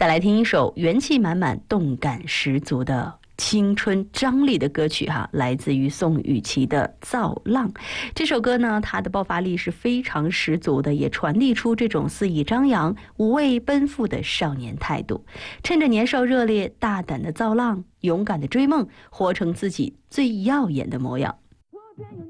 再来听一首元气满满、动感十足的青春张力的歌曲哈，来自于宋雨琦的《造浪》。这首歌呢，它的爆发力是非常十足的，也传递出这种肆意张扬、无畏奔赴的少年态度。趁着年少热烈，大胆的造浪，勇敢的追梦，活成自己最耀眼的模样。